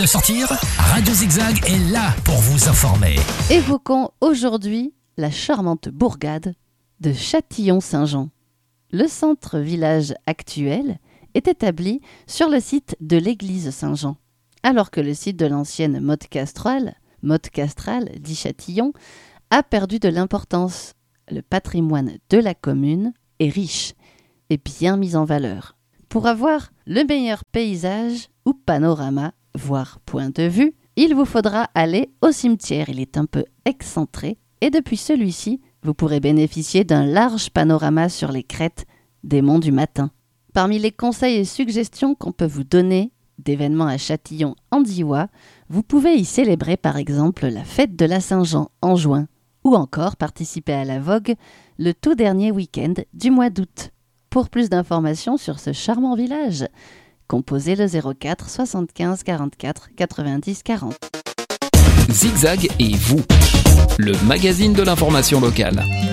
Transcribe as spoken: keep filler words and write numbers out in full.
de sortir? Radio Zigzag est là pour vous informer. Évoquons aujourd'hui la charmante bourgade de Châtillon-Saint-Jean. Le centre-village actuel est établi sur le site de l'église Saint-Jean, alors que le site de l'ancienne motte castrale, motte castrale dit Châtillon, a perdu de l'importance. Le patrimoine de la commune est riche et bien mis en valeur. Pour avoir le meilleur paysage ou panorama, voire point de vue, il vous faudra aller au cimetière. Il est un peu excentré et depuis celui-ci, vous pourrez bénéficier d'un large panorama sur les crêtes des monts du Matin. Parmi les conseils et suggestions qu'on peut vous donner d'événements à Châtillon-en-Diois, vous pouvez y célébrer par exemple la fête de la Saint-Jean en juin ou encore participer à la Vogue le tout dernier week-end du mois d'août. Pour plus d'informations sur ce charmant village, composez le zéro quatre soixante-quinze quarante-quatre quatre-vingt-dix quarante. Zigzag et vous, le magazine de l'information locale.